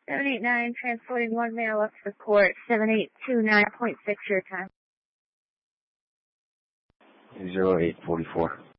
789, transporting one male up to the court, 7829.6 your time. 0844.